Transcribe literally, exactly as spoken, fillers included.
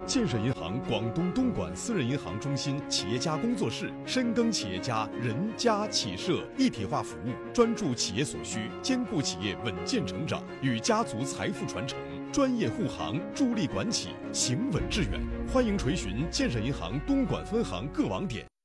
建设银行广东东莞私人银行中心企业家工作室，深耕企业家人家企社一体化服务，专注企业所需，兼顾企业稳健成长与家族财富传承，专业护航，助力管企行稳致远。欢迎垂询建设银行东莞分行各网点。